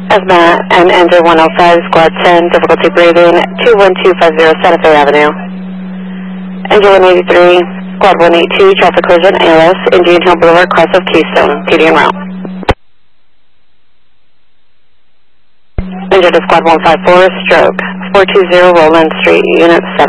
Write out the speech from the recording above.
Asma and Engine 105, Squad 10, difficulty breathing, 21250 Santa Fe Avenue. Engine 183, Squad 182, traffic collision, ALS, Indian Hill Boulevard, cross of Keystone, PD en route. Engine to Squad 154, stroke, 420 Roland Street, Unit 7.